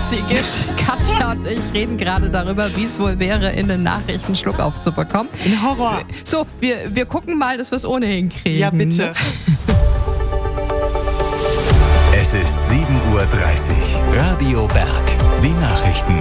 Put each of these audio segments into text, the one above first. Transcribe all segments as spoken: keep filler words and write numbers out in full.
es sie gibt. Katja und ich reden gerade darüber, wie es wohl wäre, in den Nachrichten Schluck aufzubekommen. Ein Horror. So, wir, wir gucken mal, dass wir es ohnehin kriegen. Ja, bitte. Es ist sieben Uhr dreißig. Radio Berg. Die Nachrichten.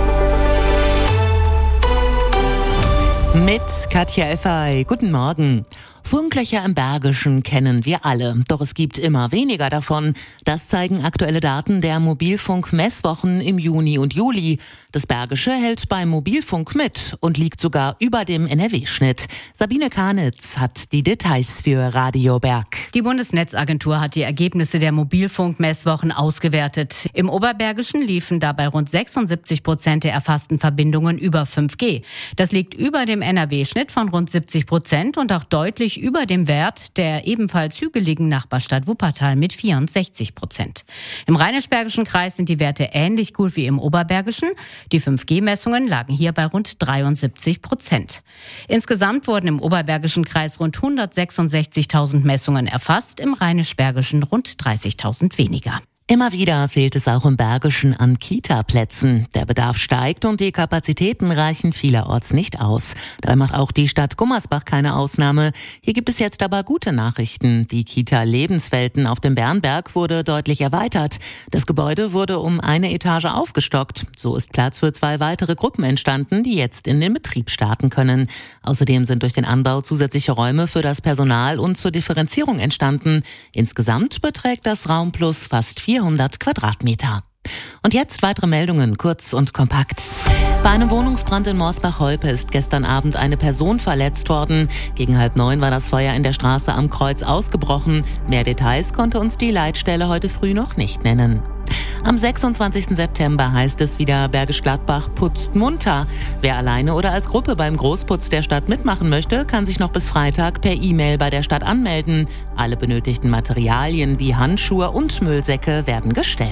Mit Katja Effay. Guten Morgen. Funklöcher im Bergischen kennen wir alle, doch es gibt immer weniger davon. Das zeigen aktuelle Daten der Mobilfunk-Messwochen im Juni und Juli. Das Bergische hält beim Mobilfunk mit und liegt sogar über dem N R W-Schnitt. Sabine Kahnitz hat die Details für Radio Berg. Die Bundesnetzagentur hat die Ergebnisse der Mobilfunk-Messwochen ausgewertet. Im Oberbergischen liefen dabei rund sechsundsiebzig Prozent der erfassten Verbindungen über fünf G. Das liegt über dem N R W-Schnitt von rund siebzig Prozent und auch deutlich über dem Wert der ebenfalls hügeligen Nachbarstadt Wuppertal mit vierundsechzig Prozent. Im Rheinisch-Bergischen Kreis sind die Werte ähnlich gut wie im Oberbergischen. Die fünf G-Messungen lagen hier bei rund dreiundsiebzig Prozent. Insgesamt wurden im Oberbergischen Kreis rund hundertsechsundsechzigtausend Messungen erfasst, im Rheinisch-Bergischen rund dreißigtausend weniger. Immer wieder fehlt es auch im Bergischen an Kita-Plätzen. Der Bedarf steigt und die Kapazitäten reichen vielerorts nicht aus. Dabei macht auch die Stadt Gummersbach keine Ausnahme. Hier gibt es jetzt aber gute Nachrichten. Die Kita Lebenswelten auf dem Bernberg wurde deutlich erweitert. Das Gebäude wurde um eine Etage aufgestockt. So ist Platz für zwei weitere Gruppen entstanden, die jetzt in den Betrieb starten können. Außerdem sind durch den Anbau zusätzliche Räume für das Personal und zur Differenzierung entstanden. Insgesamt beträgt das Raumplus fast vierhundert Quadratmeter. Und jetzt weitere Meldungen, kurz und kompakt. Bei einem Wohnungsbrand in Morsbach-Holpe ist gestern Abend eine Person verletzt worden. Gegen halb neun war das Feuer in der Straße am Kreuz ausgebrochen. Mehr Details konnte uns die Leitstelle heute früh noch nicht nennen. Am sechsundzwanzigsten September heißt es wieder, Bergisch Gladbach putzt munter. Wer alleine oder als Gruppe beim Großputz der Stadt mitmachen möchte, kann sich noch bis Freitag per E-Mail bei der Stadt anmelden. Alle benötigten Materialien wie Handschuhe und Müllsäcke werden gestellt.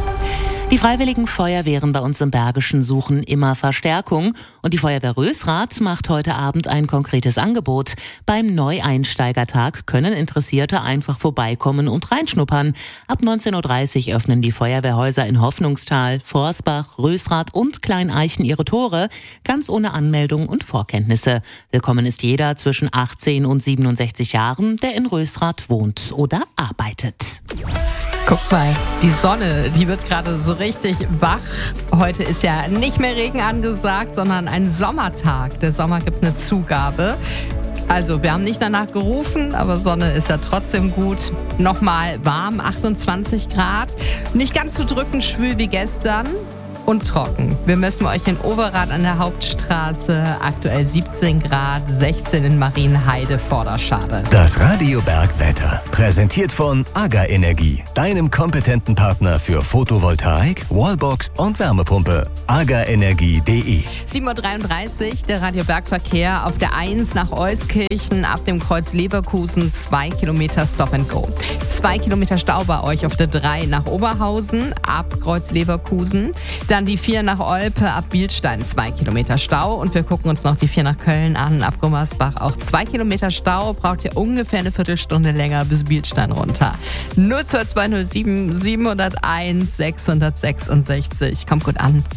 Die Freiwilligen Feuerwehren bei uns im Bergischen suchen immer Verstärkung und die Feuerwehr Rösrath macht heute Abend ein konkretes Angebot. Beim Neueinsteigertag können Interessierte einfach vorbeikommen und reinschnuppern. Ab neunzehn Uhr dreißig öffnen die Feuerwehrhäuser in Hoffnungstal, Forsbach, Rösrath und Kleineichen ihre Tore, ganz ohne Anmeldung und Vorkenntnisse. Willkommen ist jeder zwischen achtzehn und siebenundsechzig Jahren, der in Rösrath wohnt oder arbeitet. Guck mal, die Sonne, die wird gerade so richtig wach. Heute ist ja nicht mehr Regen angesagt, sondern ein Sommertag. Der Sommer gibt eine Zugabe. Also, wir haben nicht danach gerufen, aber Sonne ist ja trotzdem gut. Nochmal warm, achtundzwanzig Grad. Nicht ganz so drückend schwül wie gestern. Und trocken. Wir messen euch in Overath an der Hauptstraße. Aktuell siebzehn Grad, sechzehn in Marienheide, Vorderschade. Das Radio Berg Wetter. Präsentiert von AGA Energie. Deinem kompetenten Partner für Photovoltaik, Wallbox und Wärmepumpe. aga energie punkt de. sieben Uhr dreiunddreißig, der Radio Berg Verkehr auf der eins nach Euskirchen ab dem Kreuz Leverkusen. Zwei Kilometer Stop and Go. Zwei Kilometer Stau bei euch auf der drei nach Oberhausen ab Kreuz Leverkusen. Dann die vier nach Olpe ab Bielstein, zwei Kilometer Stau. Und wir gucken uns noch die vier nach Köln an, ab Gummersbach auch zwei Kilometer Stau. Braucht ihr ungefähr eine Viertelstunde länger bis Bielstein runter. null zwei zwei null sieben sieben null eins sechs sechs sechs. Kommt gut an.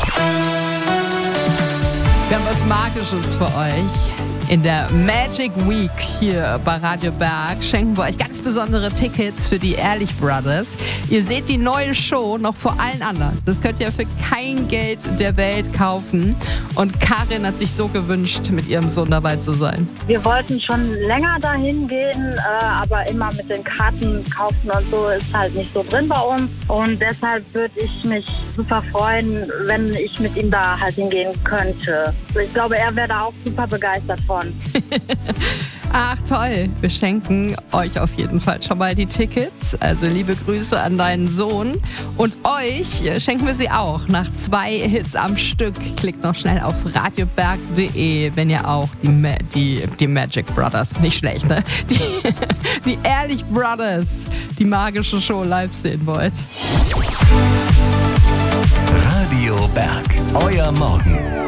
Wir haben was Magisches für euch. In der Magic Week hier bei Radio Berg schenken wir euch ganz besondere Tickets für die Ehrlich Brothers. Ihr seht die neue Show noch vor allen anderen. Das könnt ihr für kein Geld der Welt kaufen. Und Karin hat sich so gewünscht, mit ihrem Sohn dabei zu sein. Wir wollten schon länger dahin gehen, aber immer mit den Karten kaufen und so ist halt nicht so drin bei uns. Und deshalb würde ich mich super freuen, wenn ich mit ihm da halt hingehen könnte. Ich glaube, er wäre da auch super begeistert von. Ach toll, wir schenken euch auf jeden Fall schon mal die Tickets. Also liebe Grüße an deinen Sohn. Und euch schenken wir sie auch nach zwei Hits am Stück. Klickt noch schnell auf radioberg punkt de, wenn ihr auch die, Ma- die, die Magic Brothers, nicht schlecht, ne? Die, die Ehrlich Brothers, die magische Show live sehen wollt. Radio Berg, euer Morgen.